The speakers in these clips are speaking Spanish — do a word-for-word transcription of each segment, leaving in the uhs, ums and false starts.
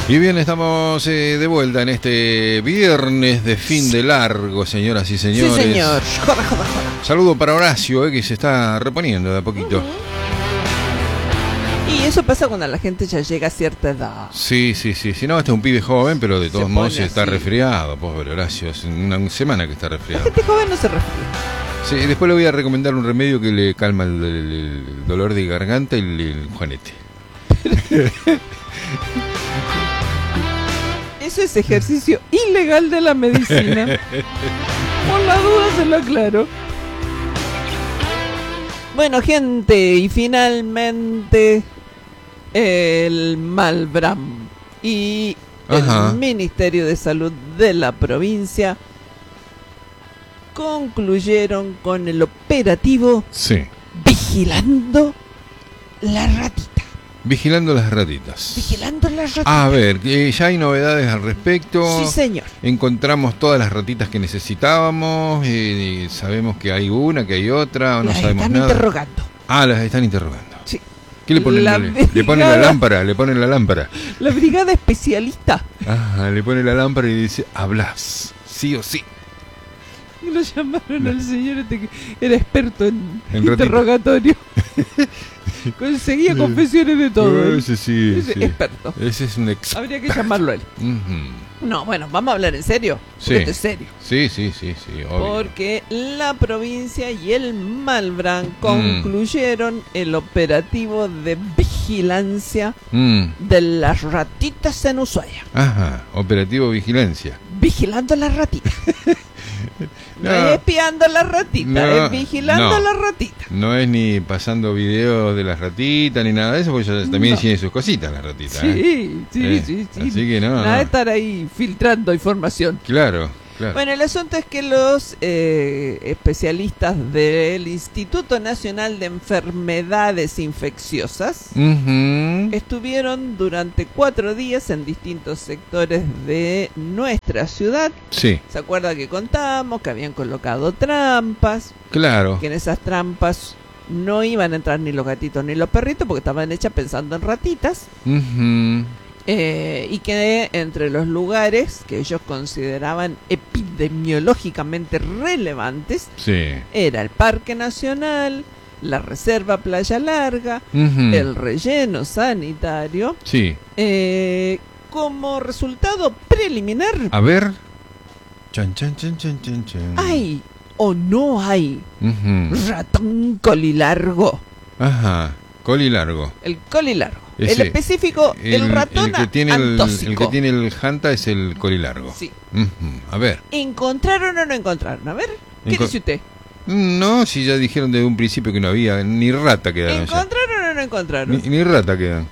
Y bien, estamos eh, de vuelta en este viernes de fin de largo, señoras y señores. Sí, señor. Joda, joda, joda. Saludo para Horacio, eh, que se está reponiendo de a poquito. Uh-huh. Y eso pasa cuando la gente ya llega a cierta edad. Sí, sí, sí. Si no, este es un pibe joven, pero de todos Se modos pone está así. resfriado. Pobre Horacio, hace una semana que está La resfriado. gente joven no se resfría. Sí, después le voy a recomendar un remedio que le calma el, el- el dolor de garganta y el, el juanete. Eso es ejercicio ilegal de la medicina. Por la duda se lo aclaro. Bueno, gente, y finalmente el Malbram y Ajá. el Ministerio de Salud de la provincia concluyeron con el operativo Sí. Vigilando la ratita. Vigilando las ratitas. Vigilando la ratita. A ver, eh, ya hay novedades al respecto. Sí, señor. Encontramos todas las ratitas que necesitábamos. Eh, sabemos que hay una, que hay otra, o no Las sabemos están nada. interrogando. Ah, las están interrogando. Sí. ¿Qué le ponen? La le, le ponen la brigada- lámpara, le ponen la lámpara. La brigada especialista. Ajá, le pone la lámpara y dice, hablas, sí o sí. Y lo llamaron al señor este que era experto en, En ratita. interrogatorio. Conseguía confesiones de todo. ¿eh? Ese sí, Ese sí. experto. Ese es un ex. Habría que llamarlo a él. Ujú. No, bueno, vamos a hablar en serio. Sí. Porque esto es serio. Sí, sí, sí, sí, obvio. Porque la provincia y el Mm. Malbran concluyeron el operativo de vigilancia Mm. de las ratitas en Ushuaia. Ajá, operativo vigilancia. Vigilando las ratitas. No, No. es espiando las ratitas, No, es vigilando no. las ratitas. No es ni pasando videos de las ratitas ni nada de eso, porque ya también No. tiene sus cositas las ratitas. ¿eh? Sí, sí, Eh, sí, sí. así que no, Nada de no. estar ahí filtrando información. Claro, claro. Bueno, el asunto es que los eh, especialistas del Instituto Nacional de Enfermedades Infecciosas Ujú. estuvieron durante cuatro días en distintos sectores de nuestra ciudad. Sí, ¿Se acuerda que contamos que habían colocado trampas? claro. Que en esas trampas no iban a entrar ni los gatitos ni los perritos porque estaban hechas pensando en ratitas. Ujú. Eh, y que entre los lugares que ellos consideraban epidemiológicamente relevantes Sí. era el Parque Nacional, la Reserva Playa Larga, Ujú. el relleno sanitario, Sí. eh, como resultado preliminar, A ver. Chan, chan, chan, chan, chan, chan. ¿hay o no hay Ujú. ratón colilargo? Ajá. Coli largo. El colilargo. Ese. El específico, el, ratón el que tiene el, el antóxico. que tiene el janta es el coli largo. Sí. Ujú. A ver. ¿Encontraron o no encontraron? A ver, ¿qué Enco- dice usted? No, si ya dijeron desde un principio que no había ni rata quedaron ya. ¿Encontraron o no encontraron? Ni, ni rata quedan.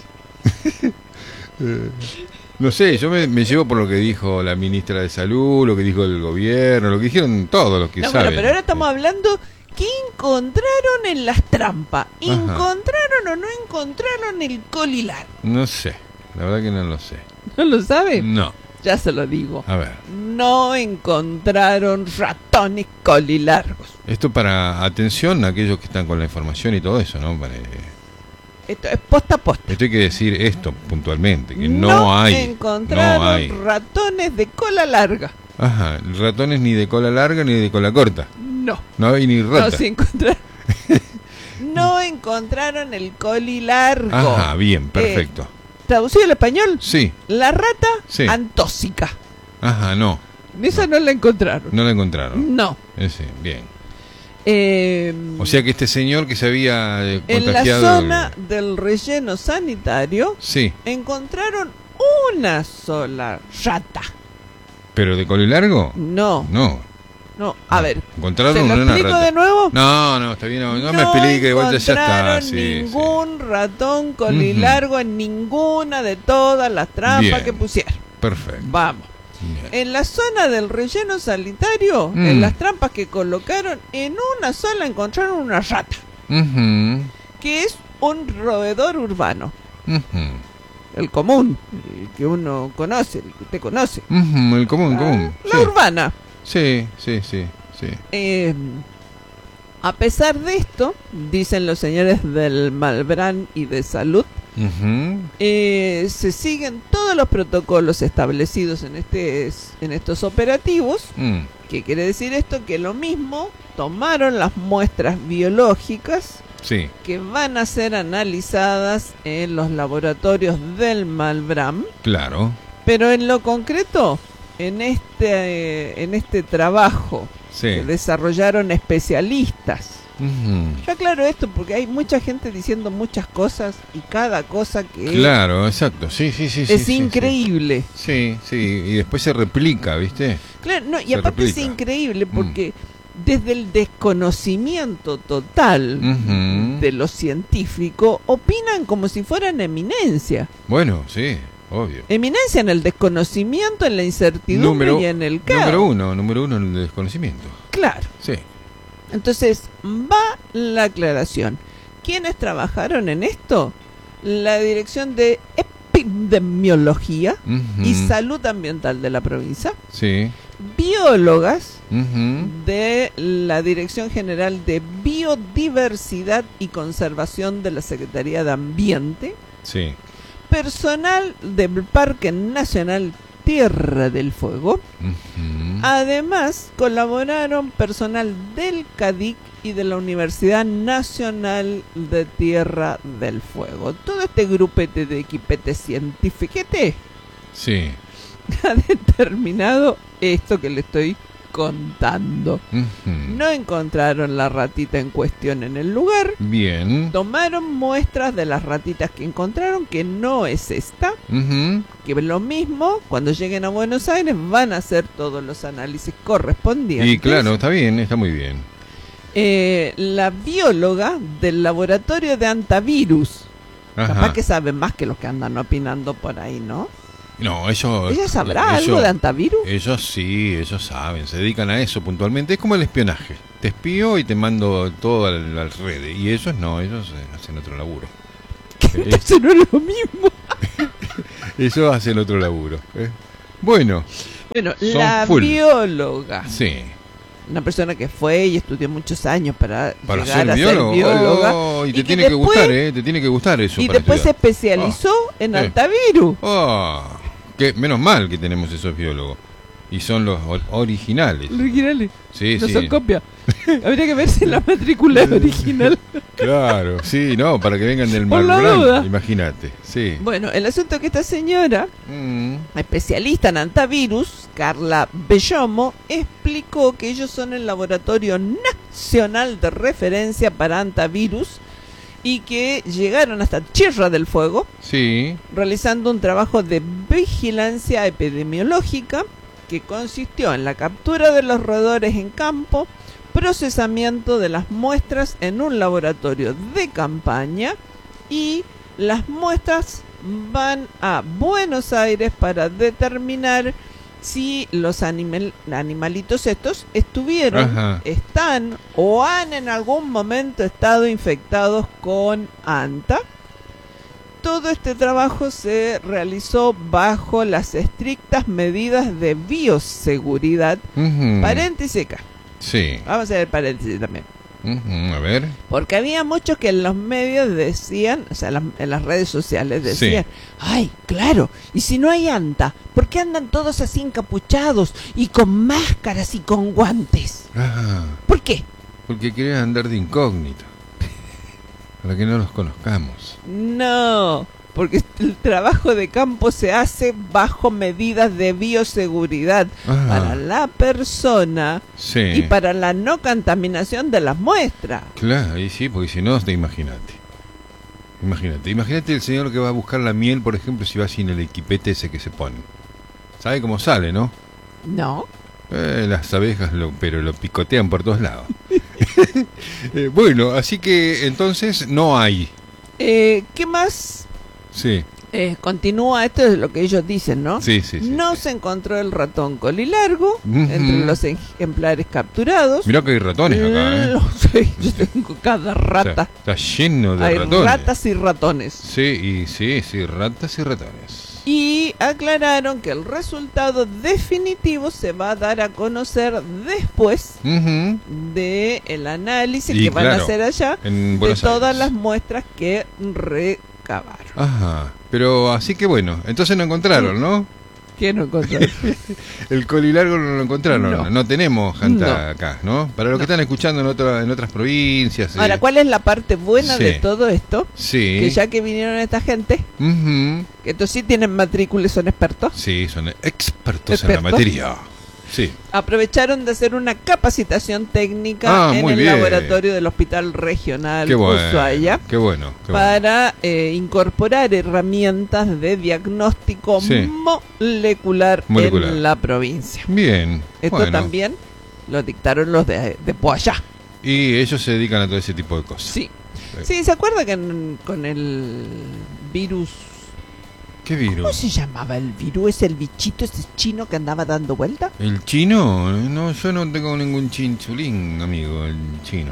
Eh, no sé, yo me, me llevo por lo que dijo la ministra de Salud, lo que dijo el gobierno, lo que dijeron todos los que No, saben. bueno, pero ahora estamos hablando que encontraron en las trampas. Ajá. ¿Encontraron o no encontraron el colilar? No sé, la verdad que no lo sé. ¿No lo sabe? No, Ya se lo digo. a ver. No encontraron ratones colilargos. Esto para atención a aquellos que están con la información y todo eso, ¿no? Para, eh, Esto es posta a posta. esto hay que decir esto puntualmente, que no, hay. encontraron No hay. ratones de cola larga. Ajá, ratones ni de cola larga ni de cola corta. No. No hay ni rata. No se encontraron. No encontraron el colilargo. Ajá, bien, perfecto. Traducido al español, Sí, la rata Sí. antóxica. ajá, no, Esa no, la encontraron. no la encontraron. No. Ese, bien. Eh, O sea que este señor que se había eh, en la contagiado... zona del relleno sanitario Sí, encontraron una sola rata. pero de coli largo, No, no. no. A ver, ¿Encontraron ¿se lo una explico rata? de nuevo? No, no, está bien, no, no me explique, de vuelta ya está. encontraron Sí, ningún ratón colilargo en ninguna de todas las trampas Bien. que pusieron. sí. Perfecto. Vamos. Bien. En la zona del relleno sanitario, Mm. en las trampas que colocaron, en una sola encontraron una rata, Ujú, que es un roedor urbano, ujú, el común, el que uno conoce, el que usted conoce. ujú, el común, La- común. La urbana. Sí, sí, sí, sí. Eh, a pesar de esto, dicen los señores del Malbrán y de Salud, Ujú. Eh, se siguen todos los protocolos establecidos en, este, en estos operativos. Mm. ¿Qué quiere decir esto? Que lo mismo, tomaron las muestras biológicas Sí, que van a ser analizadas en los laboratorios del Malbrán, claro. pero en lo concreto, en este, eh, en este trabajo Sí. que desarrollaron especialistas. Ujú. Yo aclaro esto porque hay mucha gente diciendo muchas cosas y cada cosa que Claro, exacto. Sí, sí, sí. sí, es sí, increíble. Sí, sí, y después se replica, ¿viste? Claro, no, y Se aparte replica. es increíble porque desde el desconocimiento total Ujú. de lo científico opinan como si fueran eminencia. Bueno, sí, obvio. Eminencia en el desconocimiento, en la incertidumbre Número, y en el caos. número uno, número uno en el desconocimiento. Claro. Sí. Entonces, va la aclaración. ¿Quiénes trabajaron en esto? La Dirección de Epidemiología Ujú. y Salud Ambiental de la provincia, Sí. biólogas Ujú. de la Dirección General de Biodiversidad y Conservación de la Secretaría de Ambiente, Sí. personal del Parque Nacional Tierra del Fuego. Ujú. Además, colaboraron personal del CADIC y de la Universidad Nacional de Tierra del Fuego. Todo este grupete de equipete científiquete Sí. ha determinado esto que le estoy contando. Ujú. No encontraron la ratita en cuestión en el lugar. Bien. Tomaron muestras de las ratitas que encontraron, que no es esta. Ujú. Que lo mismo, cuando lleguen a Buenos Aires van a hacer todos los análisis correspondientes. Y claro, está bien, está muy bien. Eh, la bióloga del laboratorio de antivirus, Ajá. capaz que sabe más que los que andan opinando por ahí, ¿no? No, ellos... ¿Ella sabrá ellos- algo de antivirus? Ellos sí, ellos saben, se dedican a eso puntualmente. Es como el espionaje. Te espío y te mando todo al, al red. Y ellos no, ellos eh, hacen otro laburo. Entonces no es lo mismo. Ellos hacen otro laburo. ¿eh? Bueno, Bueno, Son la full. bióloga, sí. una persona que fue y estudió muchos años para, Para llegar ser a biólogo. ser bióloga. Oh, y te y que tiene que después- gustar, ¿eh? Te tiene que gustar eso. Y para después se estudiar. especializó en sí. antivirus. Oh, que menos mal que tenemos esos biólogos. Y son los or- originales. Originales. Sí, No sí. son copia. Habría que ver si la matrícula es original. Claro, sí, no, para que vengan del Por la Malbrán, duda. imagínate. Sí. Bueno, el asunto es que esta señora, Mm, especialista en antivirus, Carla Bellomo, explicó que ellos son el laboratorio nacional de referencia para antivirus y que llegaron hasta Tierra del Fuego sí. realizando un trabajo de vigilancia epidemiológica que consistió en la captura de los roedores en campo, procesamiento de las muestras en un laboratorio de campaña, y las muestras van a Buenos Aires para determinar si los animal, animalitos estos estuvieron, Ajá. están o han en algún momento estado infectados con anta. Todo este trabajo se realizó bajo las estrictas medidas de bioseguridad. Ujú. Paréntesis acá. Sí. Vamos a hacer paréntesis también. Ujú, a ver. Porque había muchos que en los medios decían, o sea, las- en las redes sociales decían, ay, claro, y si no hay anta, ¿por qué andan todos así encapuchados y con máscaras y con guantes? Ah, ¿Por qué? porque querían andar de incógnito. Para que no los conozcamos. No, porque el trabajo de campo se hace bajo medidas de bioseguridad Ah, para la persona sí. y para la no contaminación de las muestras. Claro, y sí, porque si no, te imagínate. Imagínate, imagínate el señor que va a buscar la miel, por ejemplo, si va sin el equipete ese que se pone. ¿Sabe cómo sale, no? No. Eh, las abejas, lo, pero lo picotean por todos lados. Eh, bueno, así que entonces no hay. Eh, ¿Qué más? Sí, Eh, continúa, esto es lo que ellos dicen, ¿no? sí, sí. sí, no sí. se encontró el ratón colilargo Ujú. entre los ejemplares capturados. Mirá que hay ratones acá, ¿eh? Lo sé, yo tengo cada O sea, rata. está lleno de Hay ratones. ratas y ratones. Sí, y sí, sí, ratas y ratones. Y aclararon que el resultado definitivo se va a dar a conocer después Ujú. de el análisis Y que van a claro, hacer allá En de Buenos todas Aires. las muestras que recabaron. Ajá, pero así que bueno, entonces no encontraron, ¿no? ¿Qué no encontraron? El colilargo no lo encontraron, no, No. no tenemos janta No. acá, ¿no? Para los que No. están escuchando en, otra, en otras provincias. Ahora, eh, ¿cuál es la parte buena Sí. de todo esto? Sí. Que ya que vinieron esta gente, Ujú. que estos sí tienen matrícula y son expertos, Sí, son expertos, en la ¿Expertos? materia. Sí. aprovecharon de hacer una capacitación técnica Ah, en muy el bien. laboratorio del Hospital Regional Qué bueno. Ushuaia Qué bueno. Qué bueno. para eh, incorporar herramientas de diagnóstico Sí. molecular, Molecular. en la provincia. Bien. Esto bueno. también lo dictaron los de, de Poallá. Y ellos se dedican a todo ese tipo de cosas. Sí. Sí, ¿se acuerda que en- con el virus... ¿Qué virus? ¿Cómo se llamaba el virus? ¿Es el bichito ese chino que andaba dando vuelta? ¿El chino? No, yo no tengo ningún chinchulín, amigo, el chino.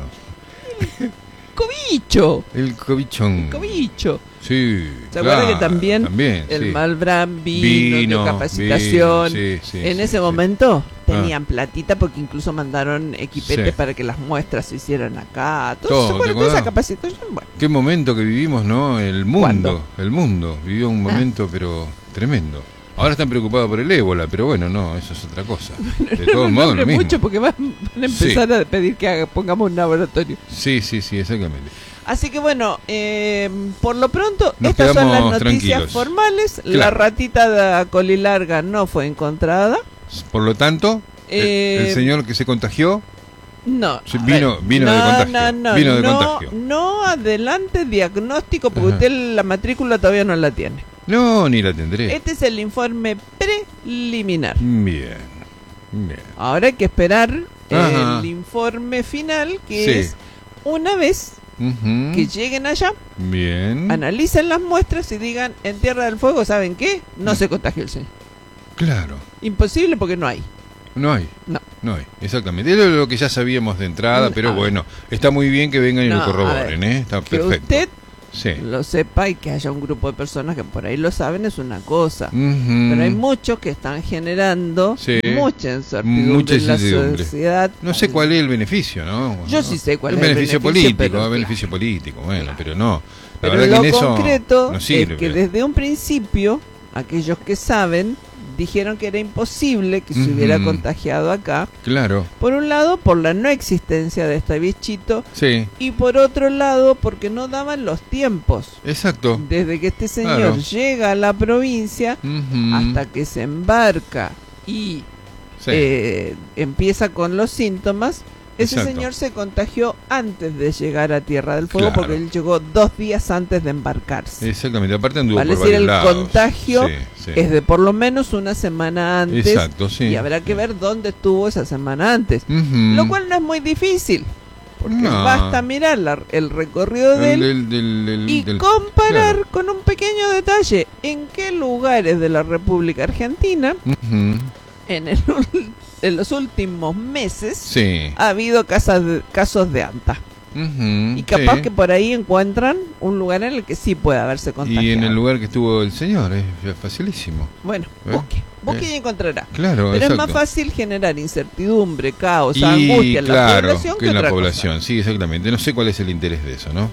¡Cobicho! El cobichón. ¡Cobicho! Sí. ¿Se acuerda claro, que también, también el sí. Malbrán vino, Vino, dio capacitación? vino, sí, sí, en sí, ese sí. momento Ah. tenían platita porque incluso mandaron equipetes Sí. para que las muestras se hicieran acá. Todo, Todo, ¿se ¿te acuerda de esa acordás? capacitación? Bueno, Qué momento que vivimos, ¿no? El mundo, ¿Cuándo? el mundo vivió un momento pero tremendo. Ahora están preocupados por el ébola, pero bueno, no, eso es otra cosa. De no todos me modos, lo nombre mismo. mucho porque van, van a empezar a pedir que haga- pongamos un laboratorio. Sí, sí, sí, exactamente. Así que bueno, eh, por lo pronto, Nos estas son las quedamos noticias tranquilos. formales. La Claro. ratita de colilarga no fue encontrada. Por lo tanto, el- Eh, el, señor que se contagió, No, Sí, a vino- ver, vino de no, contagio, No, no, vino de no, contagio. no adelante diagnóstico porque Ajá. usted la matrícula todavía no la tiene. no, ni la tendré. Este es el informe preliminar. Bien, bien. Ahora hay que esperar Ajá. el informe final, que Sí. es una vez Ujú. que lleguen allá, Bien. analicen las muestras y digan, en Tierra del Fuego, ¿saben qué? No se contagió el señor. Claro, Imposible porque no hay. no hay. No. No hay, exactamente. Era lo que ya sabíamos de entrada, Mm, pero a ver. bueno, está muy bien que vengan y No, lo a corroboren, ver, ¿eh? Está Que perfecto. usted Sí. lo sepa y que haya un grupo de personas que por ahí lo saben es una cosa. Ujú. Pero hay muchos que están generando Sí. mucha incertidumbre Mucha en la incertidumbre. sociedad. No sé cuál es el beneficio, ¿no? Yo ¿No? sí sé cuál el es el beneficio beneficio, político, pero el claro. beneficio político, bueno, Claro. pero no. La Pero verdad que lo en eso concreto no sirve. es que desde un principio aquellos que saben dijeron que era imposible que se Ujú. hubiera contagiado acá. Claro, Por un lado, por la no existencia de este bichito. sí, Y por otro lado, porque no daban los tiempos. exacto. Desde que este señor Claro. llega a la provincia Ujú. hasta que se embarca y Sí. eh, empieza con los síntomas, ese Exacto. señor se contagió antes de llegar a Tierra del Fuego Claro. porque él llegó dos días antes de embarcarse. Exactamente, aparte anduvo Vale por decir, varios el lados. contagio Sí, sí. Es de por lo menos una semana antes. Exacto, sí. Y habrá que ver dónde estuvo esa semana antes. Ujú. Lo cual no es muy difícil. Porque No. basta mirar la- el recorrido de El él del- del- del- y del- comparar claro. con un pequeño detalle. ¿En qué lugares de la República Argentina, Ujú. en, el ul- en los últimos meses, Sí. ha habido casas de- casos de anta? Ujú, Y capaz sí. que por ahí encuentran un lugar en el que sí puede haberse contagiado. Y en el lugar que estuvo el señor, es facilísimo. Bueno, ¿Eh? busque, busque Eh. y encontrará. Claro, Pero exacto. es más fácil generar incertidumbre, caos, y angustia en la claro, población que que en la otra cosa. población, sí, exactamente. No sé cuál es el interés de eso, ¿no?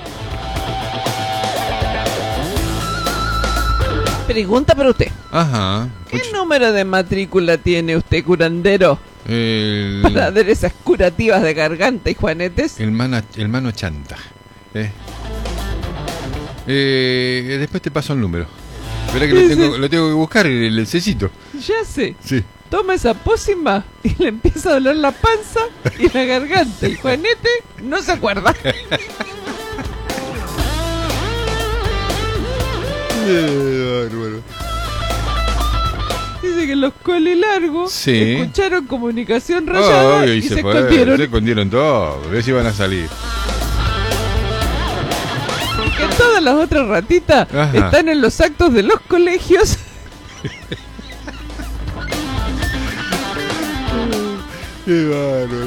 Pregunta para usted. Ajá. ¿Qué Och- número de matrícula tiene usted, curandero, el, para dar esas curativas de garganta y juanetes? el, mana- el mano chanta. ¿eh? Eh, después te paso el número. Espera que Sí, lo tengo, sí. lo tengo que buscar, el, el sellito. Ya sé. Sí. Toma esa pócima y le empieza a doler la panza y la garganta. El juanete no se acuerda. Eh, bárbaro. Dice que los colilargos Sí. escucharon comunicación Ah, rayada obvio, y, y se, fue, escondieron. se escondieron todo. A ver si van a salir. Que todas las otras ratitas Ajá. están en los actos de los colegios. Qué bárbaro.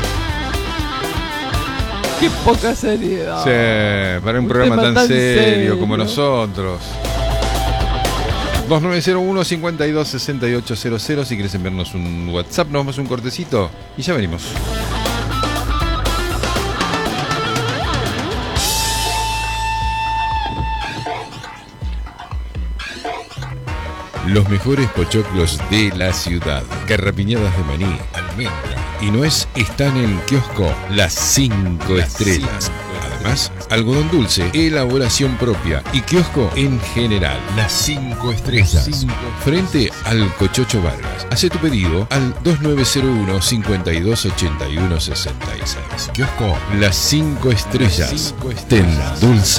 Qué poca seriedad. Sí, para un Un programa tema tan tan serio, serio. como nosotros. dos nueve cero uno, cincuenta y dos, sesenta y ocho cero cero. Si quieres enviarnos un WhatsApp, nos vamos a un cortecito y ya venimos. Los mejores pochoclos de la ciudad. Carrapiñadas de maní, almendra y nuez están en kiosco Las Cinco Estrellas. Además, algodón dulce, elaboración propia y kiosco en general. Las Cinco Estrellas. Frente al Cochocho Vargas. Hace tu pedido al dos nueve cero uno, cinco dos ocho uno, seis seis. Kiosco Las Cinco Estrellas. Ten dulce.